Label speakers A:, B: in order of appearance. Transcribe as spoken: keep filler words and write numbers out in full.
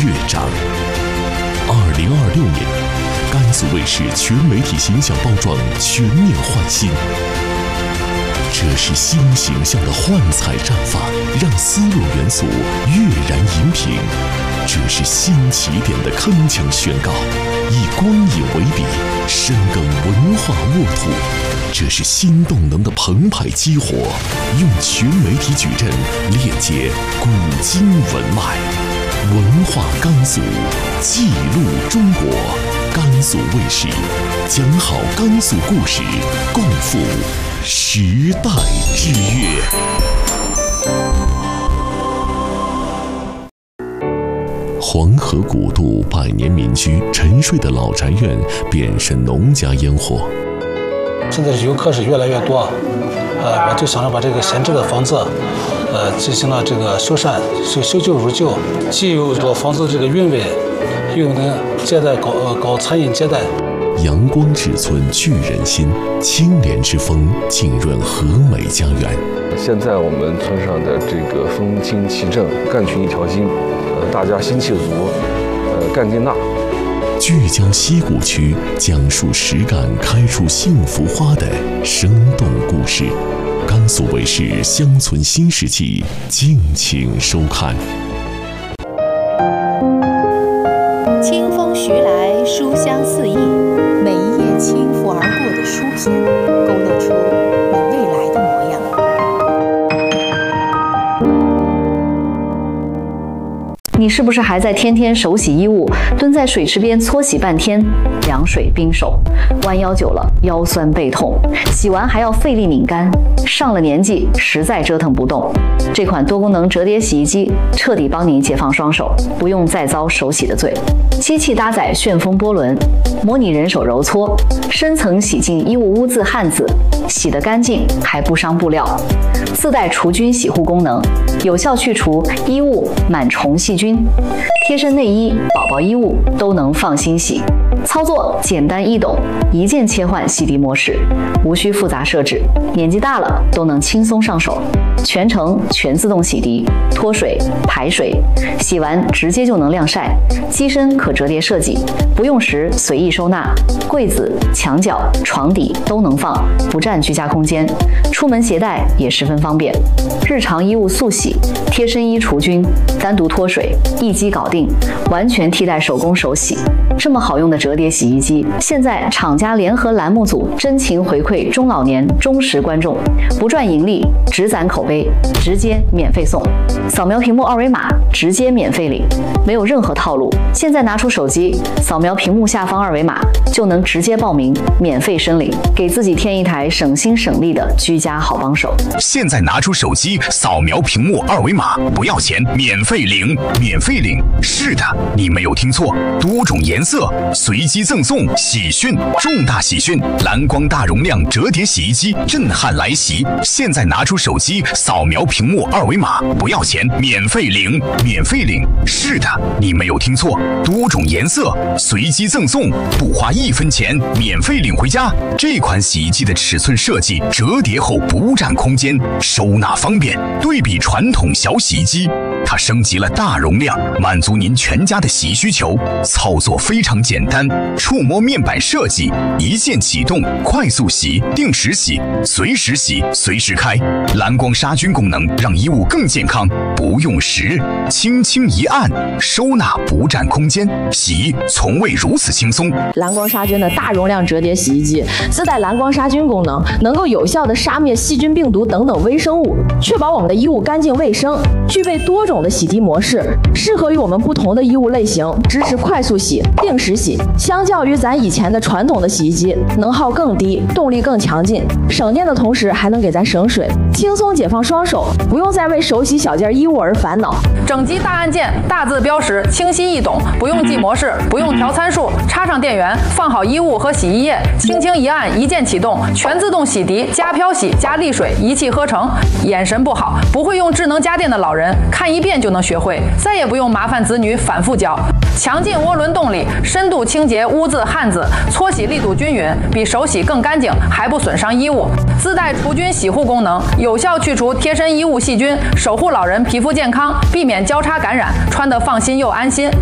A: 乐章。二零二六年，甘肃卫视全媒体形象包装全面换新。这是新形象的幻彩绽放，让丝路元素跃然荧屏。这是新起点的铿锵宣告，以光影为笔，深耕文化沃土。这是新动能的澎湃激活，用全媒体矩阵链接古今文脉。文化甘肃，记录中国。甘肃卫视，讲好甘肃故事，共赴时代之约。黄河古渡百年民居，沉睡的老宅院变身农家烟火。
B: 现在游客是越来越多，呃，我就想着把这个闲置的房子，呃，进行了这个修缮，修修旧如旧，既有这房子这个韵味，又能接待搞呃搞餐饮接待。
A: 阳光之村聚人心，清廉之风浸润和美家园。
C: 现在我们村上的这个风清气正，干群一条心，呃，大家心气足，呃，干劲大。
A: 聚焦西谷区，讲述实干开出幸福花的生动故事。甘肃卫视乡村新世纪，敬请收看。
D: 清风徐来，书香四溢，每一页轻拂而过的书篇，勾勒出你未来的模样。
E: 你是不是还在天天手洗衣物，蹲在水池边搓洗半天，凉水冰手，弯腰久了腰酸背痛，洗完还要费力拧干，上了年纪实在折腾不动。这款多功能折叠洗衣机彻底帮你解放双手，不用再遭手洗的罪。机器搭载旋风波轮，模拟人手揉搓，深层洗净衣物污渍汗渍，洗得干净还不伤布料。自带除菌洗护功能，有效去除衣物螨虫细菌。贴身内衣、宝宝衣物都能放心洗。操作简单易懂，一键切换洗涤模式，无需复杂设置，年纪大了都能轻松上手。全程全自动洗涤、脱水、排水，洗完直接就能晾晒。机身可折叠设计，不用时随意收纳，柜子、墙角、床底都能放，不占居家空间。出门携带也十分方便。日常衣物速洗、贴身衣除菌、单独脱水，一机搞定，完全替代手工手洗。这么好用的折叠洗衣机，现在厂家联合栏目组真情回馈中老年忠实观众，不赚盈利，只攒口碑，直接免费送。扫描屏幕二维码，直接免费领，没有任何套路。现在拿出手机，扫描屏幕下方二维码，就能直接报名，免费申领，给自己添一台省心省力的居家好帮手。
F: 现在拿出手机，扫描屏幕二维码，不要钱，免费领，免费领。是的，你没有听错，多种颜色，随机赠送喜讯，重大喜讯，蓝光大容量折叠洗衣机震撼来袭。现在拿出手机，扫描屏幕二维码，不要钱，免费领，免费领。是的，你没有听错，多种颜色，随机赠送，不花一分钱，免费领回家。这款洗衣机的尺寸设计，折叠后不占空间，收纳方便。对比传统小洗衣机，它升级了大容量，满足您全家的洗衣需求。操作非常简单，触摸面板设计，一键启动，快速洗，定时洗，随时洗，随时开。蓝光杀菌功能让衣物更健康，不用时，轻轻一按，收纳不占空间，洗从未如此轻松。
G: 蓝光杀菌的大容量折叠洗衣机自带蓝光杀菌功能，能够有效的杀灭细菌、病毒等等微生物，确保我们的衣物干净卫生。具备多种的洗涤模式，适合于我们不同的衣物类型，支持快速洗、定时洗。相较于咱以前的传统的洗衣机，能耗更低，动力更强劲，省电的同时还能给咱省水，轻松解放双手，不用再为手洗小件衣物而烦恼。
H: 整机大按键，大字标识，清晰易懂，不用记模式，不用调参数，插上电源，放好衣物和洗衣液，轻轻一按，一键启动，全自动洗涤加漂洗加沥水，一气呵成。眼神不好，不会用智能家电的老人，看一遍就能学会，再也不用麻烦子女反复教。强劲涡轮动力，深度清洁污渍汗渍，搓洗力度均匀，比手洗更干净，还不损伤衣物。自带除菌洗护功能，有效去除贴身衣物细菌，守护老人皮肤健康，避免交叉感染，穿得放心又安心。